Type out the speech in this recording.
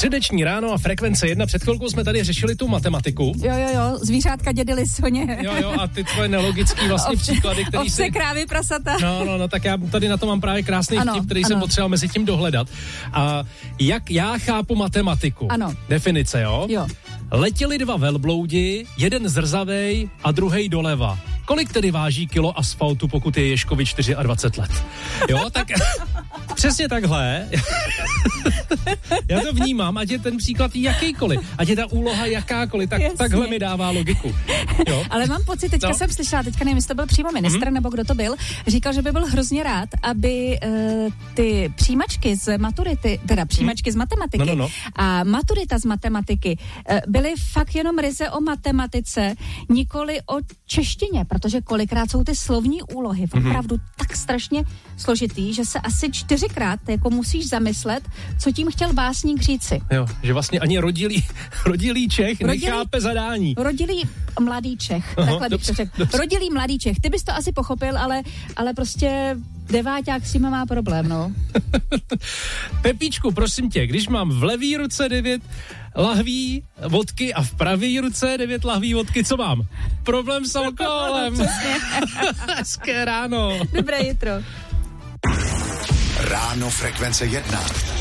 Středeční ráno a Frekvence 1. Před chvilkou jsme tady řešili tu matematiku. Jo, zvířátka, dědy, lisoně. Jo, a ty tvoje nelogický vlastně příklady, který ovce, krávy, prasata. No, tak já tady na to mám právě krásný vtip, který jsem potřeboval mezi tím dohledat. A jak já chápu matematiku? Ano. Definice, jo? Jo. Letěli dva velbloudi, jeden zrzavej a druhej doleva. Kolik tedy váží kilo asfaltu, pokud je Ježkovi 24 let? Jo, tak přesně takhle. Já to vnímám, ať je ten příklad jakýkoliv, ať je ta úloha jakákoliv, tak takhle mi dává logiku. Jo? Ale mám pocit, teďka jsem slyšela, nevím, jestli to byl přímo ministr, nebo kdo to byl, říkal, že by byl hrozně rád, aby ty přijímačky z maturity, teda přijímačky z matematiky a maturita z matematiky byly fakt jenom ryze o matematice, nikoli o češtině, protože kolikrát jsou ty slovní úlohy opravdu tak strašně složitý, že se asi 4krát jako musíš zamyslet, co tím chtěl básník říci. Jo, že vlastně ani rodilý Čech nechápe zadání. Rodilý mladý Čech, takhle bych to řekl. Rodilý mladý Čech, ty bys to asi pochopil, ale prostě deváťák s tím má problém, no. Pepíčku, prosím tě, když mám v levý ruce 9 lahví vodky a v pravý ruce 9 lahví vodky, co mám? Problém s alkoholem. Hezké ráno. Dobré jitro. Ráno Frekvence 1.